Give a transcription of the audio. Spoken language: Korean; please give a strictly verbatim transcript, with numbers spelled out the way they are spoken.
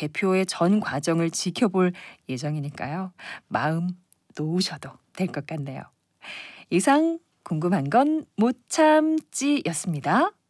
개표의 전 과정을 지켜볼 예정이니까요. 마음 놓으셔도 될 것 같네요. 이상 궁금한 건 못 참지였습니다.